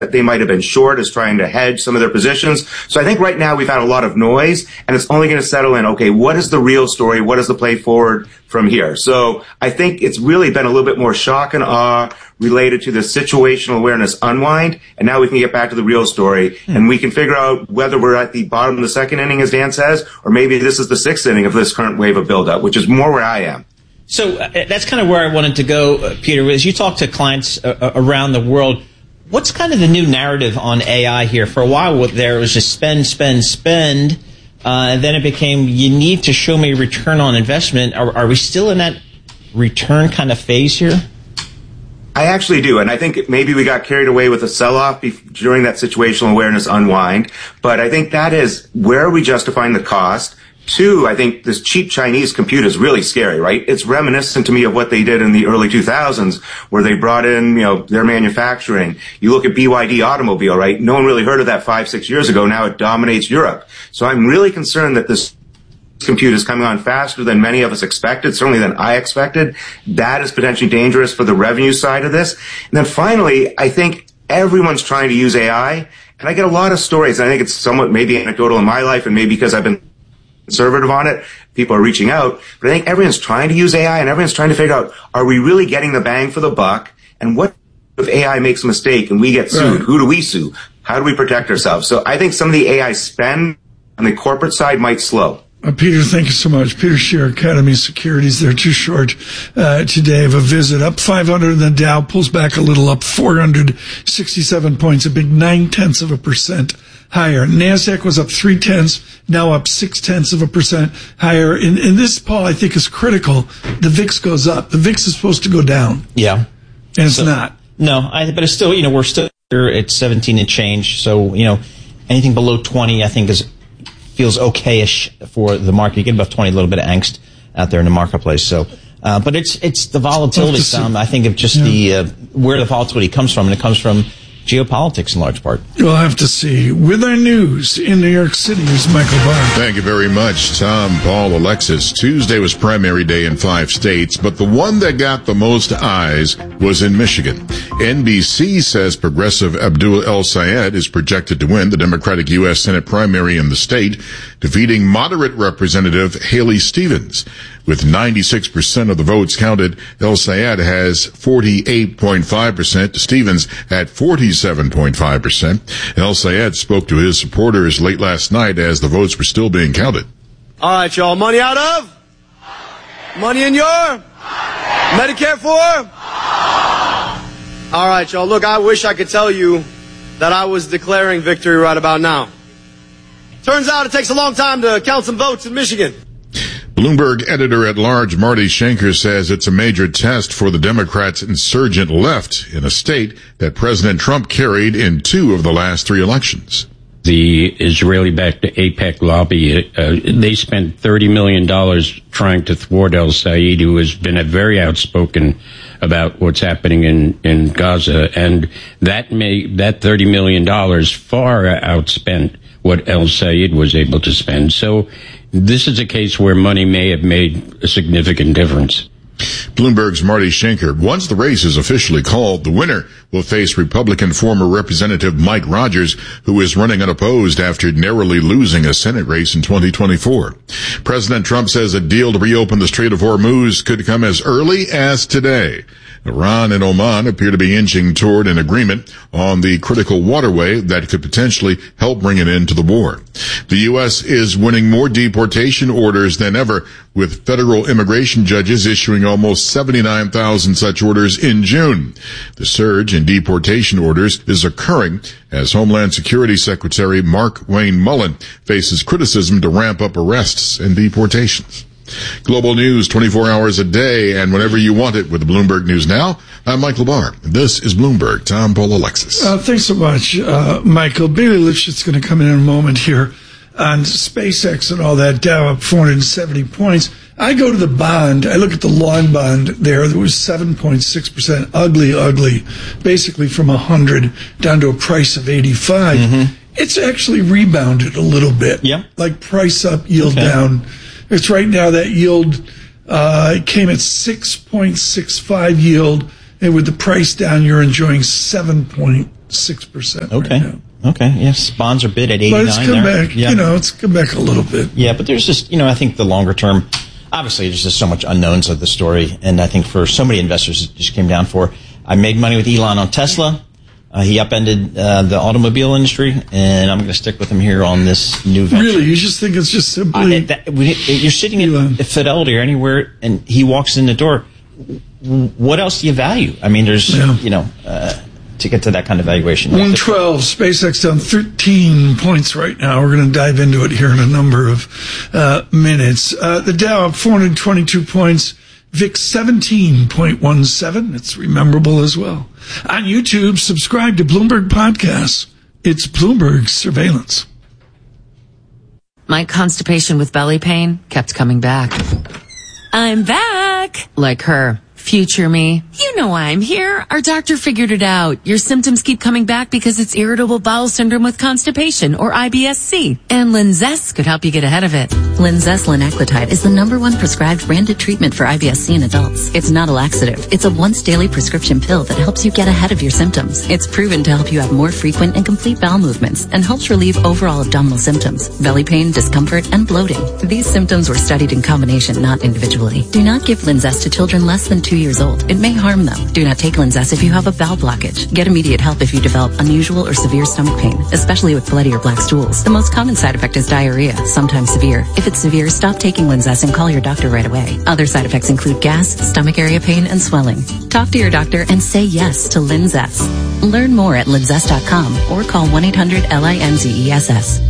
that they might have been short is trying to hedge some of their positions. So I think right now we've had a lot of noise, and it's only going to settle in, okay, what is the real story? What is the play forward from here? So I think it's really been a little bit more shock and awe related to the situational awareness unwind, and now we can get back to the real story, and we can figure out whether we're at the bottom of the second inning, as Dan says, or maybe this is the sixth inning of this current wave of buildup, which is more where I am. So that's kind of where I wanted to go, Peter. As you talk to clients around the world, what's kind of the new narrative on AI here? For a while there, it was just spend, spend, spend. And then it became, you need to show me return on investment. Are we still in that return kind of phase here? I actually do, and I think maybe we got carried away with a sell-off during that situational awareness unwind. But I think that is, where are we justifying the cost? Two, I think this cheap Chinese compute is really scary, right? It's reminiscent to me of what they did in the early 2000s, where they brought in, their manufacturing. You look at BYD automobile, right? No one really heard of that 5-6 years ago. Now it dominates Europe. So I'm really concerned that this compute is coming on faster than many of us expected, certainly than I expected. That is potentially dangerous for the revenue side of this. And then finally, I think everyone's trying to use AI, and I get a lot of stories. And I think it's somewhat maybe anecdotal in my life, and maybe because I've been conservative on it, people are reaching out. But I think everyone's trying to use AI, and everyone's trying to figure out, are we really getting the bang for the buck? And what if AI makes a mistake and we get sued? Right. Who do we sue? How do we protect ourselves? So I think some of the AI spend on the corporate side might slow. Peter, thank you so much. Peter Scheer, Academy Securities. They're too short today of a visit. Up 500, and the Dow pulls back a little, up 467 points, a big 0.9% higher. NASDAQ was up 0.3, now up 0.6% higher. And this, Paul, I think is critical. The VIX goes up. The VIX is supposed to go down. Yeah. And it's not. No, but it's still, we're still here at 17 and change. So, anything below 20, I think feels okay-ish for the market. You get above 20, a little bit of angst out there in the marketplace. So, but it's the volatility, Tom. I think of just where the volatility comes from, and it comes from geopolitics in large part. We'll have to see. With our news in New York City is Michael Barr. Thank you very much, Tom, Paul, Alexis. Tuesday was primary day in 5 states, but the one that got the most eyes was in Michigan. NBC says progressive Abdul El-Sayed is projected to win the Democratic U.S. Senate primary in the state, defeating moderate Representative Haley Stevens. With 96% of the votes counted, El-Sayed has 48.5% to Stevens at 47.5%. El-Sayed spoke to his supporters late last night as the votes were still being counted. All right, y'all. Money out of? Money in your? Medicare for? All right, y'all. Look, I wish I could tell you that I was declaring victory right about now. Turns out it takes a long time to count some votes in Michigan. Bloomberg editor-at-large Marty Schenker says it's a major test for the Democrats' insurgent left in a state that President Trump carried in 2 of the last 3 elections. The Israeli-backed AIPAC lobby, they spent $30 million trying to thwart El-Sayed, who has been very outspoken about what's happening in Gaza. And that $30 million far outspent what El-Sayed was able to spend. So this is a case where money may have made a significant difference. Bloomberg's Marty Schenker. Once the race is officially called, the winner will face Republican former Representative Mike Rogers, who is running unopposed after narrowly losing a Senate race in 2024. President Trump says a deal to reopen the Strait of Hormuz could come as early as today. Iran and Oman appear to be inching toward an agreement on the critical waterway that could potentially help bring an end to the war. The U.S. is winning more deportation orders than ever, with federal immigration judges issuing almost 79,000 such orders in June. The surge in deportation orders is occurring as Homeland Security Secretary Mark Wayne Mullen faces criticism to ramp up arrests and deportations. Global news 24 hours a day and whenever you want it with the Bloomberg News Now. I'm Michael Barr. This is Bloomberg. Tom, Paul, Alexis. Thanks so much, Michael. Bailey Lipschitz going to come in a moment here on SpaceX and all that, Dow up 470 points. I go to the bond. I look at the long bond there. There was 7.6%. Ugly. Basically from 100 down to a price of 85. Mm-hmm. It's actually rebounded a little bit. Yeah. Like price up, yield down. It's right now that yield came at 6.65 yield, and with the price down, you're enjoying 7.2 6% Okay. right now. Okay. Yes, bonds are bid at 89. But it's come back. Yeah. It's come back a little bit. Yeah, but there's just, I think the longer term, obviously there's just so much unknowns of the story. And I think for so many investors, it just came down for, I made money with Elon on Tesla. He upended the automobile industry, and I'm going to stick with him here on this new venture. Really? You just think it's just simply... you're sitting at Fidelity or anywhere, and he walks in the door. What else do you value? I mean, there's, to get to that kind of valuation. 112, SpaceX down 13 points right now. We're going to dive into it here in a number of minutes. The Dow up 422 points. VIX 17.17. It's rememberable as well. On YouTube, subscribe to Bloomberg Podcasts. It's Bloomberg Surveillance. My constipation with belly pain kept coming back. I'm back! Like her. Future me. You know why I'm here. Our doctor figured it out. Your symptoms keep coming back because it's irritable bowel syndrome with constipation, or IBS-C. And Linzess could help you get ahead of it. Linzess linaclotide is the #1 prescribed branded treatment for IBS-C in adults. It's not a laxative. It's a once-daily prescription pill that helps you get ahead of your symptoms. It's proven to help you have more frequent and complete bowel movements and helps relieve overall abdominal symptoms, belly pain, discomfort, and bloating. These symptoms were studied in combination, not individually. Do not give Linzess to children less than 2 years old. It may harm them. Do not take Linzess if you have a bowel blockage. Get immediate help if you develop unusual or severe stomach pain, especially with bloody or black stools. The most common side effect is diarrhea, sometimes severe. If it's severe, stop taking Linzess and call your doctor right away. Other side effects include gas, stomach area pain, and swelling. Talk to your doctor and say yes to Linzess. Learn more at linzess.com or call 1-800-LINZESS.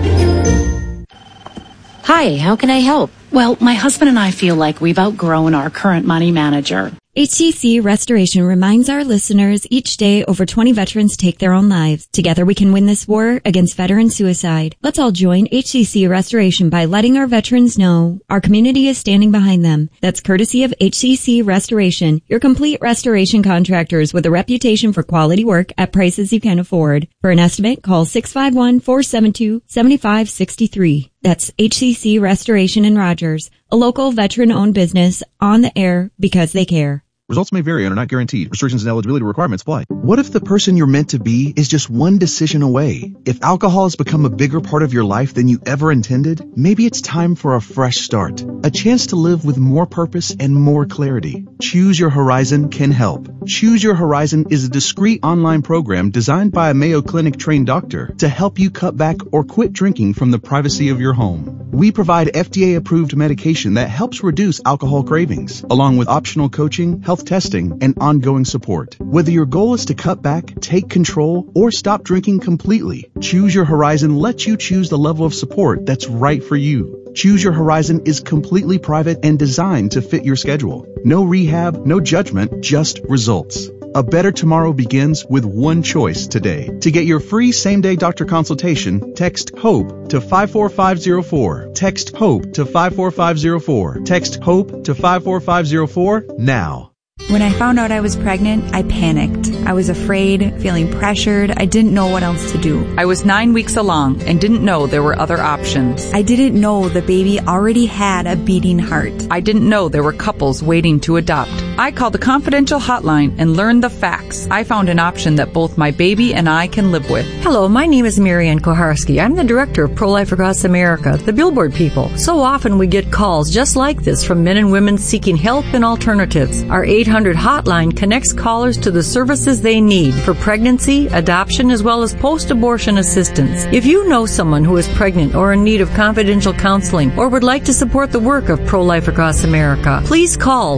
Hi, how can I help? Well, my husband and I feel like we've outgrown our current money manager. HCC Restoration reminds our listeners each day over 20 veterans take their own lives. Together we can win this war against veteran suicide. Let's all join HCC Restoration by letting our veterans know our community is standing behind them. That's courtesy of HCC Restoration, your complete restoration contractors with a reputation for quality work at prices you can afford. For an estimate, call 651-472-7563. That's HCC Restoration in Rogers, a local veteran-owned business on the air because they care. Results may vary and are not guaranteed. Restrictions and eligibility requirements apply. What if the person you're meant to be is just one decision away? If alcohol has become a bigger part of your life than you ever intended, maybe it's time for a fresh start. A chance to live with more purpose and more clarity. Choose Your Horizon can help. Choose Your Horizon is a discreet online program designed by a Mayo Clinic trained doctor to help you cut back or quit drinking from the privacy of your home. We provide FDA-approved medication that helps reduce alcohol cravings, along with optional coaching, health testing, and ongoing support. Whether your goal is to cut back, take control, or stop drinking completely, Choose Your Horizon lets you choose the level of support that's right for you. Choose Your Horizon is completely private and designed to fit your schedule. No rehab, no judgment, just results. A better tomorrow begins with one choice today. To get your free same-day doctor consultation, text HOPE to 54504. Text HOPE to 54504. Text HOPE to 54504 now. When I found out I was pregnant, I panicked. I was afraid, feeling pressured. I didn't know what else to do. I was 9 weeks along and didn't know there were other options. I didn't know the baby already had a beating heart. I didn't know there were couples waiting to adopt. I called the confidential hotline and learned the facts. I found an option that both my baby and I can live with. Hello, my name is Marianne Koharski. I'm the director of Pro-Life Across America, the Billboard people. So often we get calls just like this from men and women seeking help and alternatives. Our 800 hotline connects callers to the services they need for pregnancy, adoption, as well as post-abortion assistance. If you know someone who is pregnant or in need of confidential counseling or would like to support the work of Pro-Life Across America, please call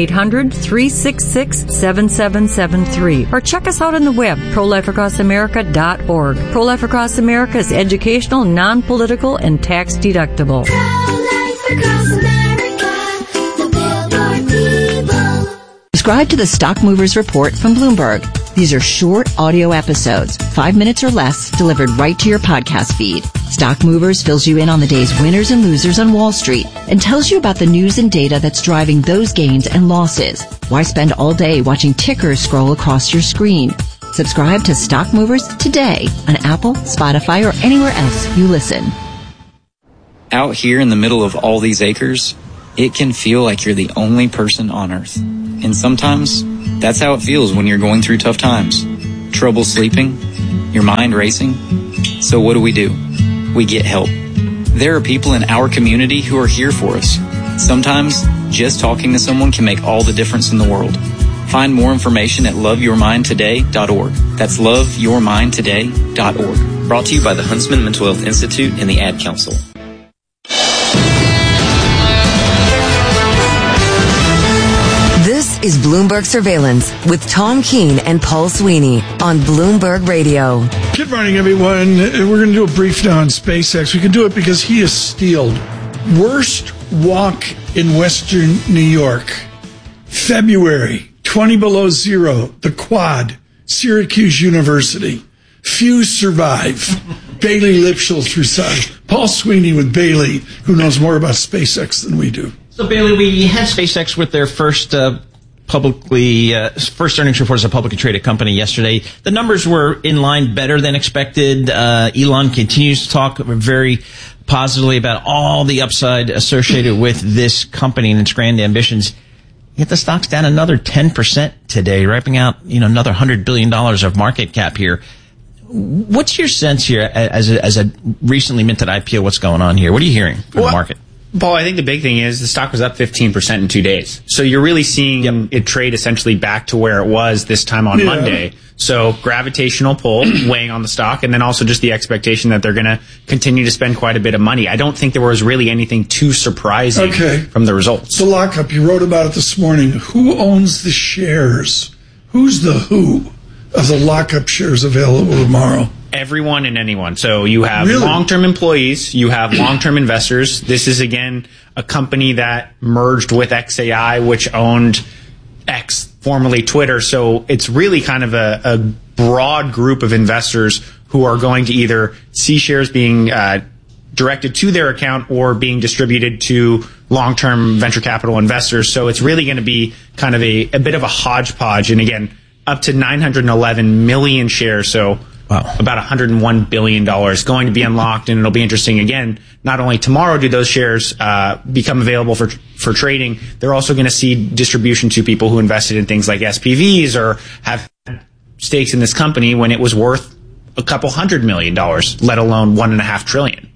1-800-366-7773 or check us out on the web, prolifeacrossamerica.org. Pro-Life Across America is educational, non-political, and tax-deductible. Pro-Life Across America, the Billboard people. Subscribe to the Stock Movers Report from Bloomberg. These are short audio episodes, 5 minutes or less, delivered right to your podcast feed. Stock Movers fills you in on the day's winners and losers on Wall Street and tells you about the news and data that's driving those gains and losses. Why spend all day watching tickers scroll across your screen? Subscribe to Stock Movers today on Apple, Spotify, or anywhere else you listen. Out here in the middle of all these acres, it can feel like you're the only person on Earth. And sometimes, that's how it feels when you're going through tough times. Trouble sleeping? Your mind racing? So what do? We get help. There are people in our community who are here for us. Sometimes, just talking to someone can make all the difference in the world. Find more information at loveyourmindtoday.org. That's loveyourmindtoday.org. Brought to you by the Huntsman Mental Health Institute and the Ad Council. This is Bloomberg Surveillance with Tom Keene and Paul Sweeney on Bloomberg Radio. Good morning, everyone. We're going to do a brief now on SpaceX. We can do it because he is steeled. Worst walk in Western New York. February, 20 below zero, the Quad, Syracuse University. Few survive. Bailey Lipschel through side. Paul Sweeney with Bailey, who knows more about SpaceX than we do. So, Bailey, we had SpaceX with their first earnings report as a publicly traded company yesterday. The numbers were in line, better than expected. Elon continues to talk very positively about all the upside associated with this company and its grand ambitions. Yet the stock's down another 10% today, wiping out another $100 billion of market cap here. What's your sense here as a recently minted IPO? What's going on here? What are you hearing from the market? Paul, I think the big thing is the stock was up 15% in 2 days. So you're really seeing it trade essentially back to where it was this time on Monday. So gravitational pull weighing on the stock, and then also just the expectation that they're going to continue to spend quite a bit of money. I don't think there was really anything too surprising from the results. The lockup, you wrote about it this morning. Who owns the shares? Who's the who of the lockup shares available tomorrow? Everyone and anyone. So you have long-term employees, you have long-term investors. This is, again, a company that merged with XAI, which owned X, formerly Twitter. So it's really kind of a broad group of investors who are going to either see shares being directed to their account or being distributed to long-term venture capital investors. So it's really going to be kind of a bit of a hodgepodge. And again, up to 911 million shares. So about $101 billion going to be unlocked, and it'll be interesting. Again, not only tomorrow do those shares become available for trading, they're also going to see distribution to people who invested in things like SPVs or have stakes in this company when it was worth a couple $100 million, let alone $1.5 trillion.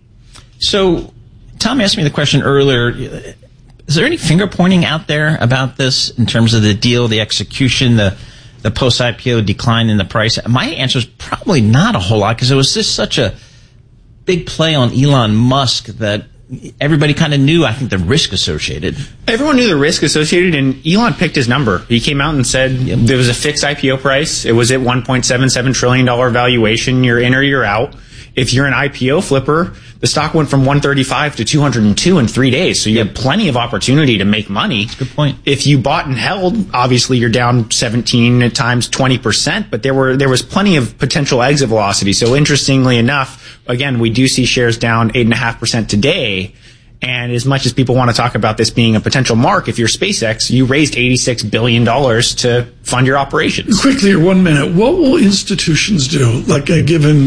So Tom asked me the question earlier. Is there any finger pointing out there about this in terms of the deal, the execution, the post-IPO decline in the price? My answer is probably not a whole lot, because it was just such a big play on Elon Musk that everybody kind of knew, I think, the risk associated. Everyone knew the risk associated, and Elon picked his number. He came out and said there was a fixed IPO price. It was at $1.77 trillion valuation. You're in or you're out. If you're an IPO flipper, the stock went from 135 to 202 in 3 days. So you have plenty of opportunity to make money. That's a good point. If you bought and held, obviously you're down 17 at times 20%, but there was plenty of potential exit velocity. So interestingly enough, again, we do see shares down 8.5% today. And as much as people want to talk about this being a potential mark, if you're SpaceX, you raised $86 billion to fund your operations. Quickly, 1 minute. What will institutions do? Like a given,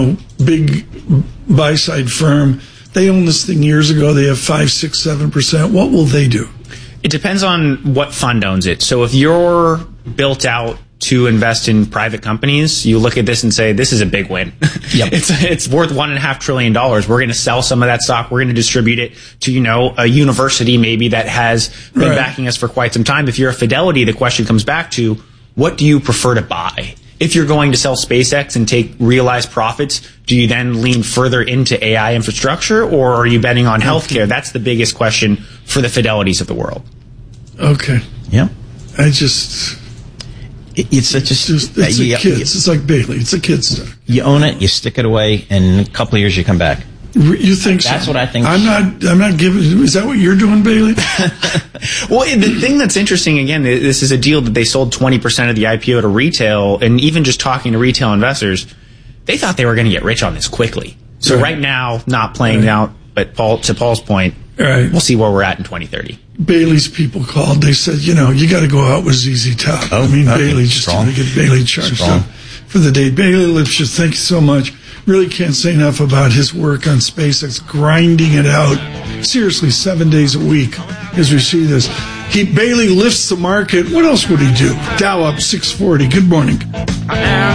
big buy-side firm, they own this thing years ago. They have 5, 6, 7%. What will they do? It depends on what fund owns it. So if you're built out to invest in private companies, you look at this and say, this is a big win. Yep. It's worth $1.5 trillion. We're going to sell some of that stock. We're going to distribute it to, a university maybe that has been backing us for quite some time. If you're a Fidelity, the question comes back to, what do you prefer to buy? If you're going to sell SpaceX and take realized profits, do you then lean further into AI infrastructure, or are you betting on healthcare? That's the biggest question for the Fidelities of the world. Okay. Yeah. It's like Bailey. It's a kid's stock. You own it, you stick it away, and in a couple of years you come back. You think so? That's what I think. I'm not giving. Is that what you're doing, Bailey? Well, the thing that's interesting, again, this is a deal that they sold 20% of the IPO to retail, and even just talking to retail investors, they thought they were going to get rich on this quickly. So right now, not playing out, but to Paul's point, we'll see where we're at in 2030. Bailey's people called. They said, you got to go out with ZZ Top. Bailey, just to get Bailey charged up for the day. Bailey Lipschitz, thank you so much. Really can't say enough about his work on SpaceX, grinding it out, seriously, 7 days a week as we see this. Bailey lifts the market. What else would he do? Dow up 640. Good morning.